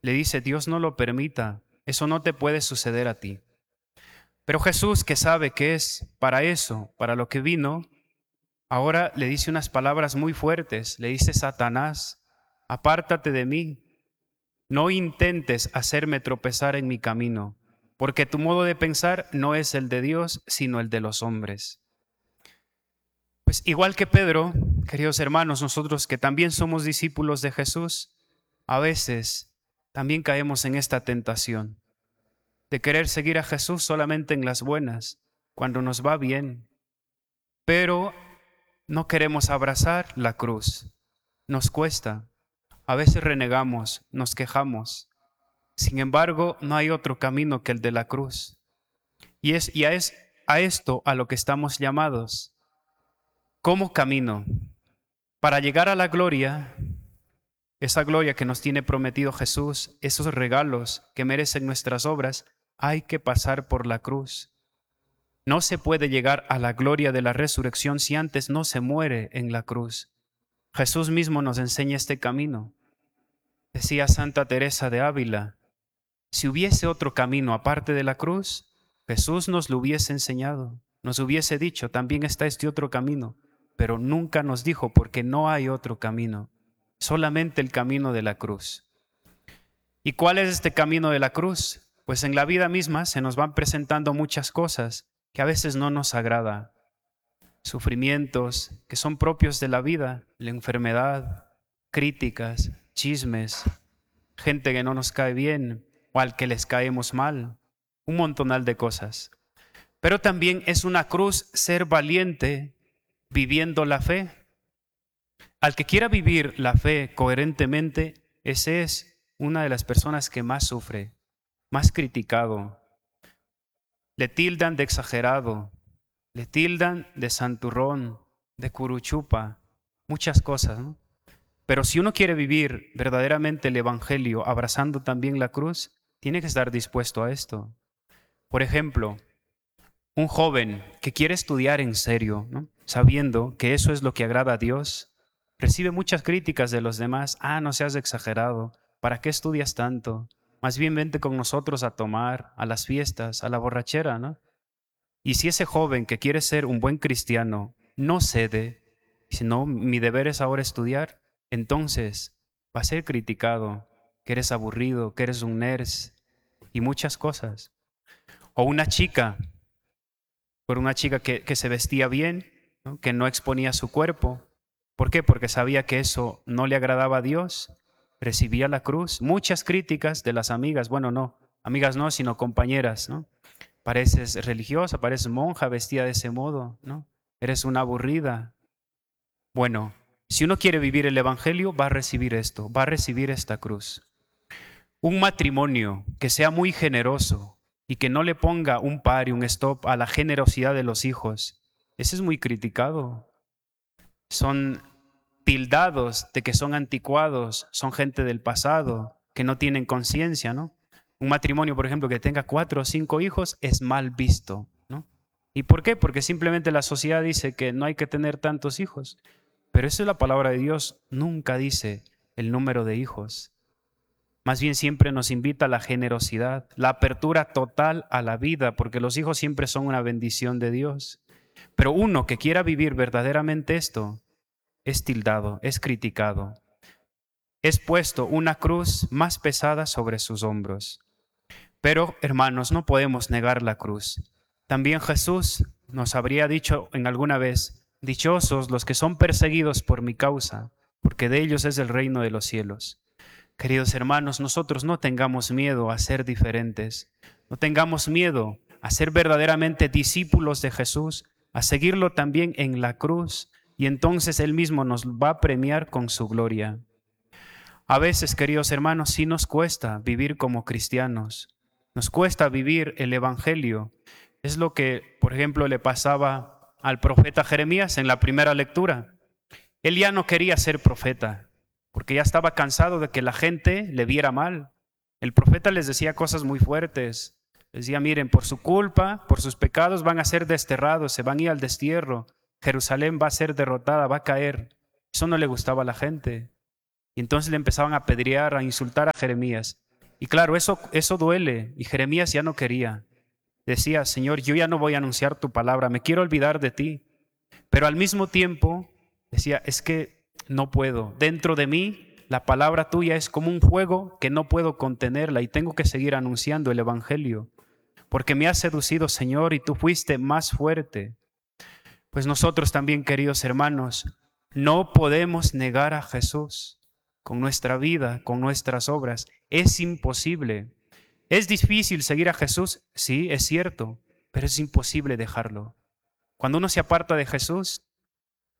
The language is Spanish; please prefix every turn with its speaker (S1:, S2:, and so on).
S1: Le dice, Dios no lo permita, eso no te puede suceder a ti. Pero Jesús, que sabe que es para eso, para lo que vino, ahora le dice unas palabras muy fuertes. Le dice, Satanás, apártate de mí, no intentes hacerme tropezar en mi camino, porque tu modo de pensar no es el de Dios, sino el de los hombres. Pues igual que Pedro, queridos hermanos, nosotros que también somos discípulos de Jesús, a veces también caemos en esta tentación de querer seguir a Jesús solamente en las buenas, cuando nos va bien, pero no queremos abrazar la cruz. Nos cuesta, a veces renegamos, nos quejamos. Sin embargo, no hay otro camino que el de la cruz. Y es a esto a lo que estamos llamados. ¿Cómo camino? Para llegar a la gloria, esa gloria que nos tiene prometido Jesús, esos regalos que merecen nuestras obras, hay que pasar por la cruz. No se puede llegar a la gloria de la resurrección si antes no se muere en la cruz. Jesús mismo nos enseña este camino. Decía Santa Teresa de Ávila, si hubiese otro camino aparte de la cruz, Jesús nos lo hubiese enseñado, nos hubiese dicho, también está este otro camino, pero nunca nos dijo porque no hay otro camino, solamente el camino de la cruz. ¿Y cuál es este camino de la cruz? Pues en la vida misma se nos van presentando muchas cosas que a veces no nos agrada, sufrimientos que son propios de la vida, la enfermedad, críticas, chismes, gente que no nos cae bien o al que les caemos mal, un montonal de cosas. Pero también es una cruz ser valiente viviendo la fe. Al que quiera vivir la fe coherentemente, ese es una de las personas que más sufre, más criticado. Le tildan de exagerado, le tildan de santurrón, de curuchupa, muchas cosas, ¿no? Pero si uno quiere vivir verdaderamente el Evangelio abrazando también la cruz, tiene que estar dispuesto a esto. Por ejemplo, un joven que quiere estudiar en serio, ¿no?, sabiendo que eso es lo que agrada a Dios, recibe muchas críticas de los demás. No seas exagerado, ¿para qué estudias tanto? Más bien vente con nosotros a tomar, a las fiestas, a la borrachera, ¿no? Y si ese joven que quiere ser un buen cristiano no cede, si no, mi deber es ahora estudiar, entonces va a ser criticado, que eres aburrido, que eres un nerd y muchas cosas. O una chica, por una chica que se vestía bien, ¿no?, que no exponía su cuerpo. ¿Por qué? Porque sabía que eso no le agradaba a Dios, recibía la cruz. Muchas críticas de las amigas, bueno, no, amigas no, sino compañeras, ¿no? Pareces religiosa, pareces monja vestida de ese modo, ¿no? Eres una aburrida. Bueno, si uno quiere vivir el Evangelio, va a recibir esto, va a recibir esta cruz. Un matrimonio que sea muy generoso y que no le ponga un par y un stop a la generosidad de los hijos, ese es muy criticado. Son tildados de que son anticuados, son gente del pasado, que no tienen conciencia, ¿no? Un matrimonio, por ejemplo, que tenga 4 o 5 hijos es mal visto, ¿no? ¿Y por qué? Porque simplemente la sociedad dice que no hay que tener tantos hijos. Pero eso es la palabra de Dios, nunca dice el número de hijos. Más bien siempre nos invita a la generosidad, la apertura total a la vida, porque los hijos siempre son una bendición de Dios. Pero uno que quiera vivir verdaderamente esto, es tildado, es criticado. Es puesto una cruz más pesada sobre sus hombros. Pero, hermanos, no podemos negar la cruz. También Jesús nos habría dicho en alguna vez, dichosos los que son perseguidos por mi causa, porque de ellos es el reino de los cielos. Queridos hermanos, nosotros no tengamos miedo a ser diferentes, no tengamos miedo a ser verdaderamente discípulos de Jesús, a seguirlo también en la cruz, y entonces Él mismo nos va a premiar con su gloria. A veces, queridos hermanos, sí nos cuesta vivir como cristianos, nos cuesta vivir el Evangelio. Es lo que, por ejemplo, le pasaba al profeta Jeremías en la primera lectura. Él ya no quería ser profeta, porque ya estaba cansado de que la gente le viera mal. El profeta les decía cosas muy fuertes. Les decía, miren, por su culpa, por sus pecados van a ser desterrados, se van a ir al destierro. Jerusalén va a ser derrotada, va a caer. Eso no le gustaba a la gente. Y entonces le empezaban a apedrear, a insultar a Jeremías. Y claro, eso duele. Y Jeremías ya no quería. Decía, Señor, yo ya no voy a anunciar tu palabra, me quiero olvidar de ti. Pero al mismo tiempo decía, es que no puedo. Dentro de mí, la palabra tuya es como un fuego que no puedo contenerla y tengo que seguir anunciando el Evangelio. Porque me has seducido, Señor, y tú fuiste más fuerte. Pues nosotros también, queridos hermanos, no podemos negar a Jesús con nuestra vida, con nuestras obras. Es imposible. ¿Es difícil seguir a Jesús? Sí, es cierto, pero es imposible dejarlo. Cuando uno se aparta de Jesús,